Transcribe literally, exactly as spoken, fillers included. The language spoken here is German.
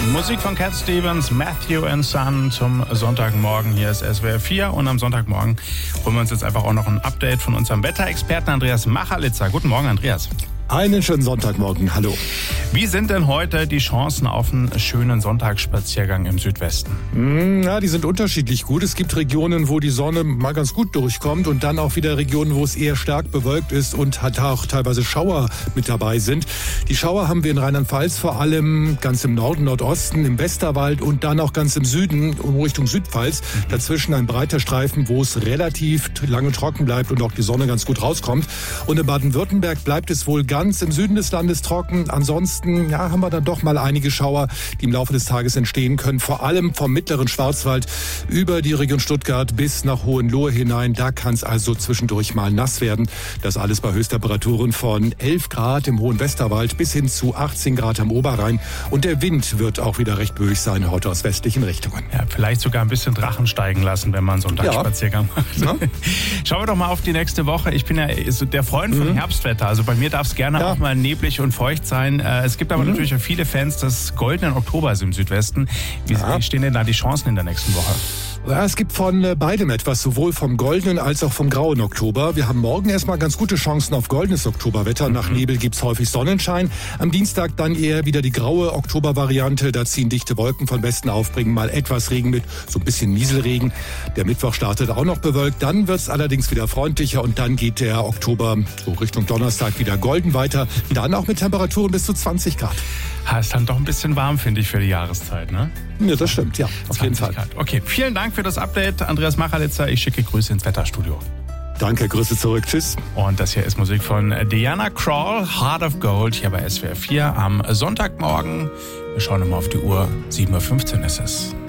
Musik von Cat Stevens, Matthew and Son zum Sonntagmorgen. Hier ist S W R vier und am Sonntagmorgen holen wir uns jetzt einfach auch noch ein Update von unserem Wetterexperten Andreas Machalitzer. Guten Morgen, Andreas. Einen schönen Sonntagmorgen, hallo. Wie sind denn heute die Chancen auf einen schönen Sonntagsspaziergang im Südwesten? Ja, die sind unterschiedlich gut. Es gibt Regionen, wo die Sonne mal ganz gut durchkommt und dann auch wieder Regionen, wo es eher stark bewölkt ist und hat auch teilweise Schauer mit dabei sind. Die Schauer haben wir in Rheinland-Pfalz vor allem ganz im Norden, Nordosten, im Westerwald und dann auch ganz im Süden, Richtung Südpfalz. Dazwischen ein breiter Streifen, wo es relativ lange trocken bleibt und auch die Sonne ganz gut rauskommt. Und in Baden-Württemberg bleibt es wohl ganz Ganz im Süden des Landes trocken. Ansonsten ja, haben wir dann doch mal einige Schauer, die im Laufe des Tages entstehen können. Vor allem vom mittleren Schwarzwald über die Region Stuttgart bis nach Hohenlohe hinein. Da kann es also zwischendurch mal nass werden. Das alles bei Höchsttemperaturen von elf Grad im hohen Westerwald bis hin zu achtzehn Grad am Oberrhein. Und der Wind wird auch wieder recht böig sein heute aus westlichen Richtungen. Ja, vielleicht sogar ein bisschen Drachen steigen lassen, wenn man einen Sonntagsspaziergang macht. Ja. Schauen wir doch mal auf die nächste Woche. Ich bin ja der Freund von mhm. Herbstwetter. Also bei mir darf es gerne ja. auch mal neblig und feucht sein. Es gibt aber mhm. natürlich auch viele Fans des goldenen Oktobers im Südwesten. Wie ja. stehen denn da die Chancen in der nächsten Woche? Ja, es gibt von beidem etwas, sowohl vom goldenen als auch vom grauen Oktober. Wir haben morgen erstmal ganz gute Chancen auf goldenes Oktoberwetter. Mhm. Nach Nebel gibt's häufig Sonnenschein. Am Dienstag dann eher wieder die graue Oktobervariante. Da ziehen dichte Wolken von Westen auf, bringen mal etwas Regen mit, so ein bisschen Nieselregen. Der Mittwoch startet auch noch bewölkt. Dann wird's allerdings wieder freundlicher und dann geht der Oktober so Richtung Donnerstag wieder golden weiter. Dann auch mit Temperaturen bis zu zwanzig Grad. Ha, ist dann doch ein bisschen warm, finde ich, für die Jahreszeit, ne? Ja, das stimmt, ja, auf jeden Fall. Grad. Okay, vielen Dank für das Update, Andreas Machalitzer. Ich schicke Grüße ins Wetterstudio. Danke, Grüße zurück, tschüss. Und das hier ist Musik von Diana Krall, Heart of Gold, hier bei S W R vier am Sonntagmorgen. Wir schauen nochmal auf die Uhr, sieben Uhr fünfzehn ist es.